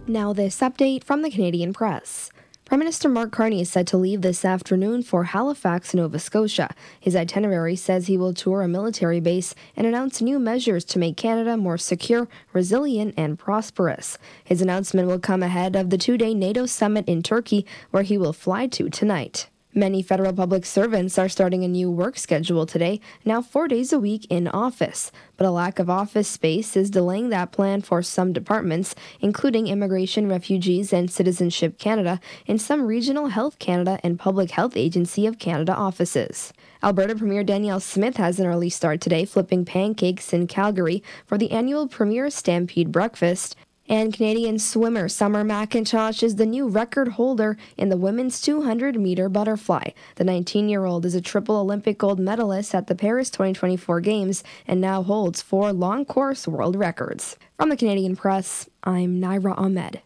Now this update from the Canadian Press. Prime Minister Mark Carney is set to leave this afternoon for Halifax, Nova Scotia. His itinerary says he will tour a military base and announce new measures to make Canada more secure, resilient, and prosperous. His announcement will come ahead of the two-day NATO summit in Turkey, where he will fly to tonight. Many federal public servants are starting a new work schedule today, now 4 days a week in office. But a lack of office space is delaying that plan for some departments, including Immigration, Refugees, and Citizenship Canada, and some Regional Health Canada and Public Health Agency of Canada offices. Alberta Premier Danielle Smith has an early start today, flipping pancakes in Calgary for the annual Premier Stampede Breakfast. And Canadian swimmer Summer McIntosh is the new record holder in the women's 200-meter butterfly. The 19-year-old is a triple Olympic gold medalist at the Paris 2024 Games and now holds 4 long course world records. From the Canadian Press, I'm Naira Ahmed.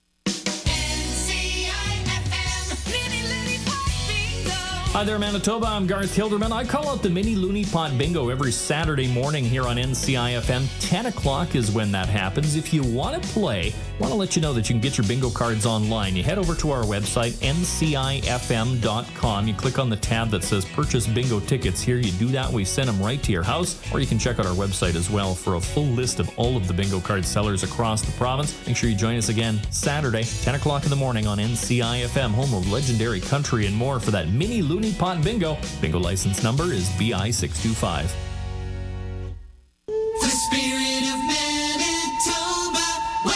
Hi there, Manitoba. I'm Garth Hilderman. I call out the Mini Looney Pot Bingo every Saturday morning here on NCIFM. 10 o'clock is when that happens. If you want to play, I want to let you know that you can get your bingo cards online. You head over to our website, ncifm.com. You click on the tab that says Purchase Bingo Tickets. Here you do that. We send them right to your house. Or you can check out our website as well for a full list of all of the bingo card sellers across the province. Make sure you join us again Saturday, 10 o'clock in the morning on NCIFM, home of legendary country and more for that Mini Looney Pot Bingo. Bingo license number is BI625. The spirit of Manitoba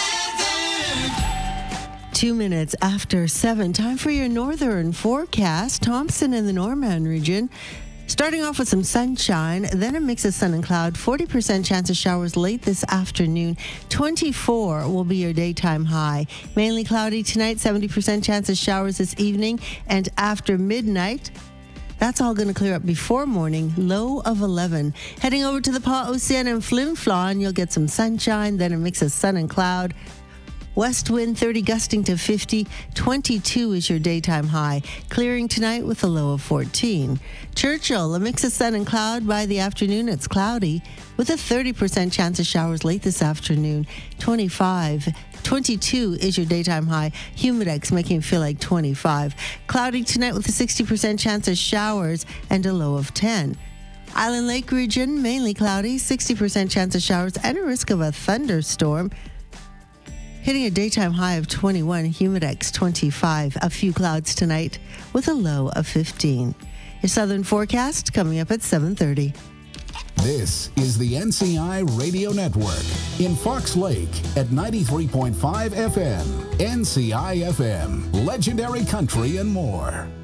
weather. 2 minutes after 7. Time for your northern forecast. Thompson in the Norman region. Starting off with some sunshine, then a mix of sun and cloud. 40% chance of showers late this afternoon. 24 will be your daytime high. Mainly cloudy tonight, 70% chance of showers this evening and after midnight. That's all going to clear up before morning, low of 11. Heading over to the Pas-Océan and Flin Flon, you'll get some sunshine, then a mix of sun and cloud. West wind 30 gusting to 50. 22 is your daytime high. Clearing tonight with a low of 14. Churchill, a mix of sun and cloud. By the afternoon, it's cloudy with a 30% chance of showers late this afternoon. 25. 22 is your daytime high. Humidex making it feel like 25. Cloudy tonight with a 60% chance of showers and a low of 10. Island Lake region, mainly cloudy, 60% chance of showers and a risk of a thunderstorm. Hitting a daytime high of 21, Humidex 25. A few clouds tonight with a low of 15. Your southern forecast coming up at 7:30. This is the NCI Radio Network in Fox Lake at 93.5 FM. NCI FM, legendary country and more.